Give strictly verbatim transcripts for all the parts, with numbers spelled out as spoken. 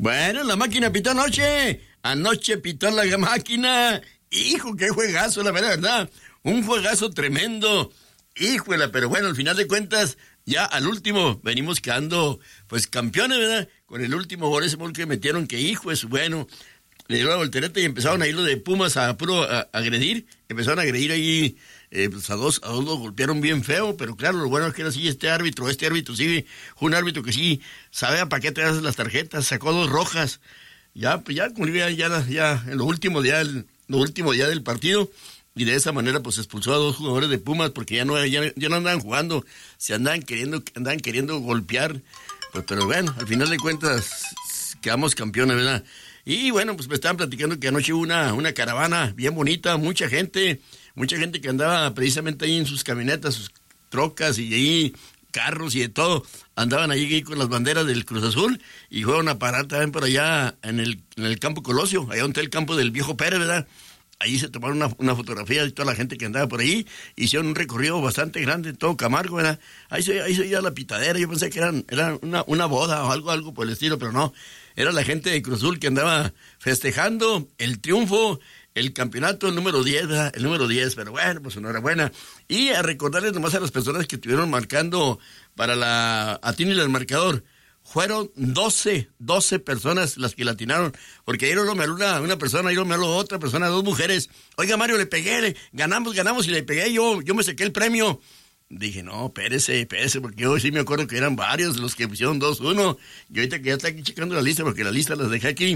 Bueno, la máquina pitó anoche. Anoche pitó la máquina. Hijo, qué juegazo, la verdad. Un juegazo tremendo. Híjole, pero bueno, al final de cuentas, ya al último venimos quedando, pues, campeones, ¿verdad? Con el último gol, ese gol que metieron, que hijo es bueno. Le dieron la voltereta y empezaron a ir los de Pumas a puro a, a agredir. Empezaron a agredir ahí, eh, pues a dos, a dos los golpearon bien feo, pero claro, lo bueno es que era así este árbitro, este árbitro sí, fue un árbitro que sí sabe para qué traer las tarjetas, sacó dos rojas. Ya, pues ya, ya, ya, ya en lo último día, el, lo último día del partido, y de esa manera pues expulsó a dos jugadores de Pumas porque ya no, ya, ya no andaban jugando, se andaban queriendo, andaban queriendo golpear, pues, pero bueno, al final de cuentas quedamos campeones, ¿verdad? Y bueno, pues me estaban platicando que anoche hubo una, una caravana bien bonita, mucha gente, mucha gente que andaba precisamente ahí en sus camionetas, sus trocas y ahí carros y de todo, andaban ahí con las banderas del Cruz Azul y fueron a parar también por allá en el, en el campo Colosio, allá donde está el campo del Viejo Pérez, ¿verdad? Ahí se tomaron una, una fotografía de toda la gente que andaba por ahí, hicieron un recorrido bastante grande en todo Camargo, ¿verdad? Ahí se ahí se oía la pitadera, yo pensé que eran, era una, una boda o algo, algo por el estilo, pero no, era la gente de Cruz Azul que andaba festejando el triunfo, el campeonato el número diez, ¿verdad? El número diez, pero bueno, pues enhorabuena. Y a recordarles nomás a las personas que estuvieron marcando para la atínile al marcador, fueron doce, doce personas las que la atinaron, porque ayer me habló una, una persona, ayer me habló otra persona, dos mujeres. Oiga, Mario, le pegué, le, ganamos, ganamos y le pegué, yo, yo me saqué el premio. Dije, no, espérese, espérese, porque yo sí me acuerdo que eran varios los que pusieron dos uno. Y ahorita que ya está aquí checando la lista, porque la lista las dejé aquí,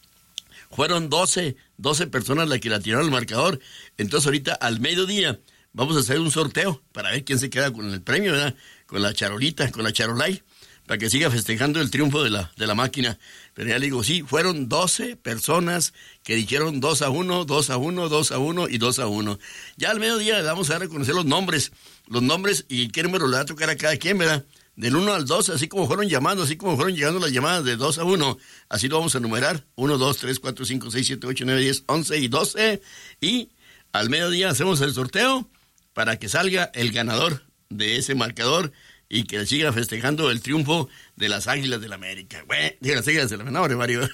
fueron doce, doce personas las que la tiraron al marcador. Entonces ahorita al mediodía vamos a hacer un sorteo para ver quién se queda con el premio, ¿verdad? Con la charolita, con la charolay, para que siga festejando el triunfo de la, de la máquina. Pero ya le digo, sí, fueron doce personas que dijeron dos a uno, dos a uno, dos a uno y dos a uno. Ya al mediodía le vamos a dar a conocer los nombres, los nombres y qué número le va a tocar a cada quien, ¿verdad? Del uno al dos, así como fueron llamando, así como fueron llegando las llamadas de dos a uno, así lo vamos a numerar, uno, dos, tres, cuatro, cinco, seis, siete, ocho, nueve, diez, once y doce, y al mediodía hacemos el sorteo para que salga el ganador de ese marcador y que siga festejando el triunfo de las Águilas del América. Güey, diga las Águilas del América, no, Mario.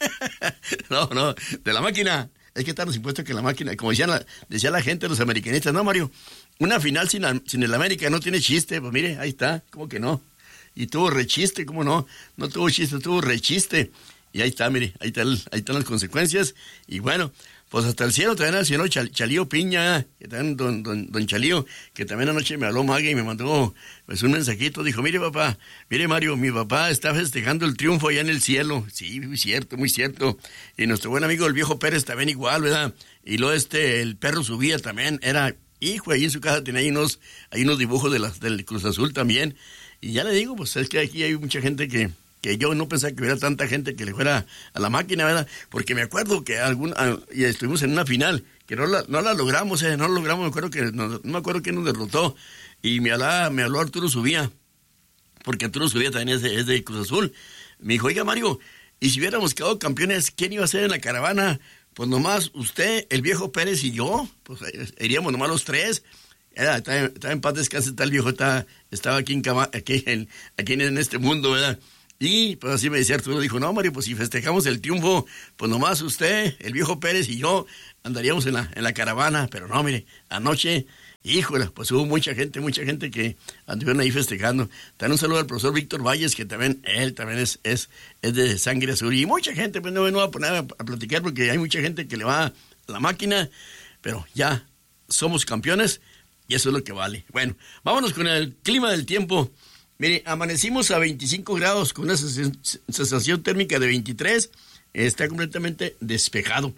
no, no, de la máquina. Es que están los impuestos que la máquina, como decían la, decía la gente, los americanistas, no, Mario, una final sin, sin el América no tiene chiste. Pues mire, ahí está, ¿cómo que no? Y tuvo rechiste, ¿cómo no? No tuvo chiste, tuvo rechiste. Y ahí está, mire, ahí, está el, ahí están las consecuencias. Y bueno, pues hasta el cielo también al señor Chal, Chalío Piña, que también don, don, don Chalío, que también anoche me habló Maga y me mandó pues un mensajito, dijo, mire papá, mire Mario, mi papá está festejando el triunfo allá en el cielo. Sí, muy cierto, muy cierto. Y nuestro buen amigo el Viejo Pérez también igual, ¿verdad? Y luego este, el perro subía también, era, hijo, ahí en su casa tenía ahí unos, hay unos dibujos de las, del Cruz Azul también. Y ya le digo, pues es que aquí hay mucha gente que... que yo no pensaba que hubiera tanta gente que le fuera a la máquina, ¿verdad? Porque me acuerdo que algún, y estuvimos en una final, que no la, no la logramos, eh, no la logramos, me acuerdo que, no, no me acuerdo quién nos derrotó, y me hablaba, me habló Arturo Subía, porque Arturo Subía también es de, es de Cruz Azul. Me dijo, oiga Mario, y si hubiéramos quedado campeones, ¿quién iba a ser en la caravana? Pues nomás usted, el Viejo Pérez y yo, pues iríamos nomás los tres. Era, estaba, estaba en paz descanse, está el viejo, está, estaba aquí en, cama, aquí, en, aquí en este mundo, ¿verdad? Y pues así me decía Arturo, dijo, no Mario, pues si festejamos el triunfo, pues nomás usted, el Viejo Pérez y yo andaríamos en la, en la caravana, pero no, mire, anoche, híjole, pues hubo mucha gente, mucha gente que anduvieron ahí festejando. También un saludo al profesor Víctor Valles, que también, él también es, es, es de sangre azul, y mucha gente, pues no me voy a poner a, a platicar porque hay mucha gente que le va a la máquina, pero ya somos campeones y eso es lo que vale. Bueno, vámonos con el clima del tiempo. Mire, amanecimos a veinticinco grados con una sensación térmica de veintitrés, está completamente despejado.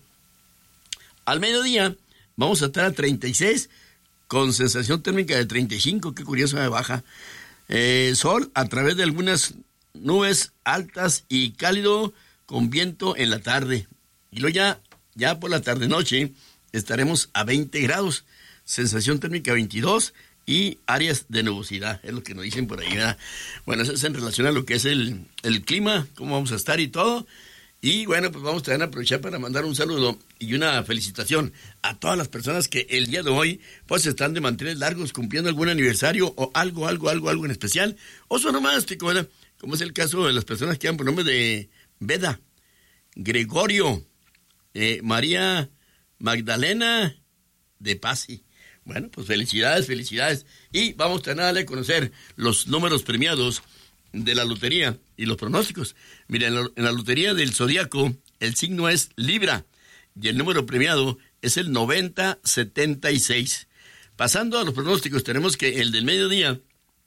Al mediodía vamos a estar a treinta y seis con sensación térmica de treinta y cinco, qué curioso de baja. Eh, sol a través de algunas nubes altas y cálido con viento en la tarde. Y luego ya, ya por la tarde-noche estaremos a veinte grados, sensación térmica veintidós y áreas de nubosidad, es lo que nos dicen por ahí, ¿verdad? Bueno, eso es en relación a lo que es el, el clima, cómo vamos a estar y todo. Y bueno, pues vamos también a aprovechar para mandar un saludo y una felicitación a todas las personas que el día de hoy pues están de mantener largos cumpliendo algún aniversario o algo, algo, algo, algo en especial, o su onomástico, ¿verdad? Como es el caso de las personas que dan por nombre de Veda, Gregorio, eh, María Magdalena de Pasi. Bueno, pues felicidades, felicidades. Y vamos a darle a conocer los números premiados de la lotería y los pronósticos. Miren, en la lotería del Zodíaco, el signo es Libra y el número premiado es el noventa setenta y seis. Pasando a los pronósticos, tenemos que el del mediodía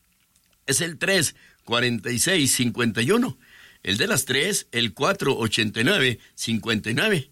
es el tres cuarenta y seis cincuenta y uno. El de las tres, el cuatro ochenta y nueve cincuenta y nueve.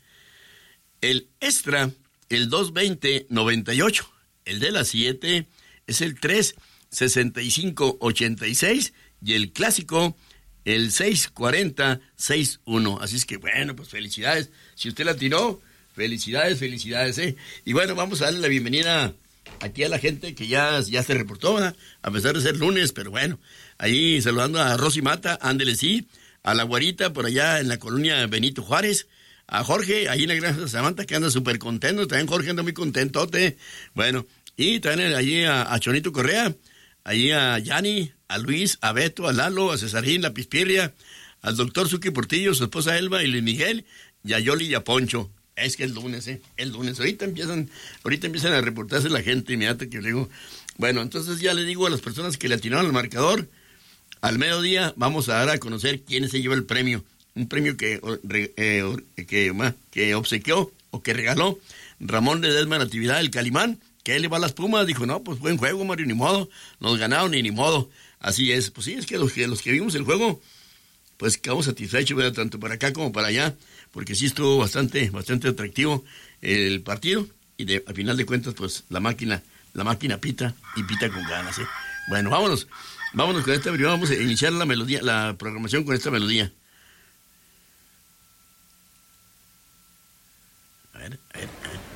El extra, el dos veinte noventa y ocho. El de las siete es el tres sesenta y cinco ochenta y seis y el clásico el seis cuarenta sesenta y uno. Así es que bueno, pues felicidades. Si usted la tiró, felicidades, felicidades, ¿eh? Y bueno, vamos a darle la bienvenida aquí a la gente que ya, ya se reportó, ¿verdad? A pesar de ser lunes, pero bueno, ahí saludando a Rosy Mata, ándele sí, a la Guarita por allá en la colonia Benito Juárez, a Jorge, ahí en la Granja Samantha, que anda súper contento, también Jorge anda muy contentote, bueno, y también allí a, a Chonito Correa, allí a Yani, a Luis, a Beto, a Lalo, a Cesarín, la Pispirria, al doctor Suki Portillo, su esposa Elba y Luis Miguel, y a Yoli y a Poncho. Es que es lunes, ¿eh? Es lunes. Ahorita empiezan, ahorita empiezan a reportarse la gente inmediata que le digo. Bueno, entonces ya le digo a las personas que le atinaron al marcador, al mediodía vamos a dar a conocer quién se lleva el premio. Un premio que, eh, que, que obsequió o que regaló Ramón de Desma Natividad, el Calimán, que él le va a las Pumas. Dijo, no, pues buen juego, Mario, ni modo. Nos ganaron y ni modo. Así es. Pues sí, es que los que, los que vimos el juego, pues quedamos satisfechos, ¿verdad? Tanto para acá como para allá, porque sí estuvo bastante, bastante atractivo el partido, y de, al final de cuentas, pues la máquina, la máquina pita y pita con ganas, ¿eh? Bueno, vámonos, vámonos con esta primero, vamos a iniciar la melodía, la programación con esta melodía. A ver, a ver, a ver.